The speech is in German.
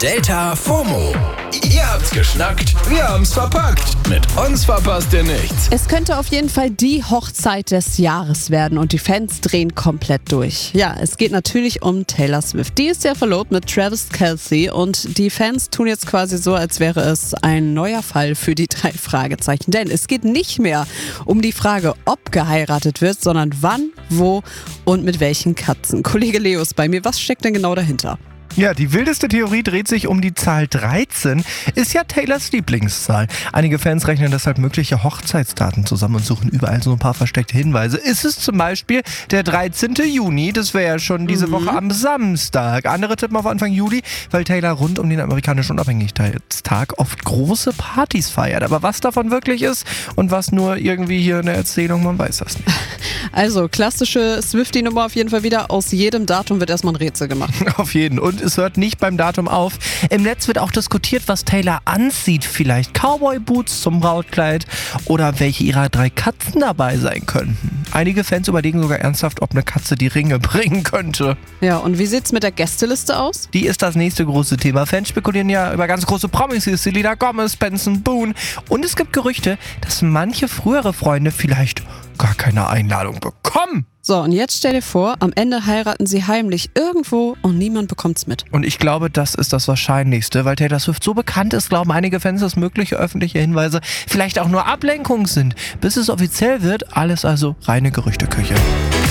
Delta FOMO. Ihr habt's geschnackt, wir haben's verpackt. Mit uns verpasst ihr nichts. Es könnte auf jeden Fall die Hochzeit des Jahres werden und die Fans drehen komplett durch. Ja, es geht natürlich um Taylor Swift. Die ist ja verlobt mit Travis Kelce und die Fans tun jetzt quasi so, als wäre es ein neuer Fall für die 3 Fragezeichen. Denn es geht nicht mehr um die Frage, ob geheiratet wird, sondern wann, wo und mit welchen Katzen. Kollege Leo ist bei mir. Was steckt denn genau dahinter? Ja, die wildeste Theorie dreht sich um die Zahl 13. Ist ja Taylors Lieblingszahl. Einige Fans rechnen deshalb mögliche Hochzeitsdaten zusammen und suchen überall so ein paar versteckte Hinweise. Ist es zum Beispiel der 13. Juni? Das wäre ja schon diese Woche am Samstag. Andere tippen auf Anfang Juli, weil Taylor rund um den amerikanischen Unabhängigkeitstag oft große Partys feiert. Aber was davon wirklich ist und was nur irgendwie hier eine Erzählung, man weiß das nicht. Also, klassische Swiftie-Nummer auf jeden Fall wieder. Aus jedem Datum wird erstmal ein Rätsel gemacht. Auf jeden. Und es hört nicht beim Datum auf. Im Netz wird auch diskutiert, was Taylor anzieht. Vielleicht Cowboy-Boots zum Brautkleid oder welche ihrer 3 Katzen dabei sein könnten. Einige Fans überlegen sogar ernsthaft, ob eine Katze die Ringe bringen könnte. Ja, und wie sieht's mit der Gästeliste aus? Die ist das nächste große Thema. Fans spekulieren ja über ganz große Promis wie Selena Gomez, Benson Boone. Und es gibt Gerüchte, dass manche frühere Freunde vielleicht gar keine Einladung bekommen. So, und jetzt stell dir vor, am Ende heiraten sie heimlich irgendwo und niemand bekommt's mit. Und ich glaube, das ist das Wahrscheinlichste, weil Taylor Swift so bekannt ist, glauben einige Fans, dass mögliche öffentliche Hinweise vielleicht auch nur Ablenkung sind. Bis es offiziell wird, alles also reine Gerüchteküche.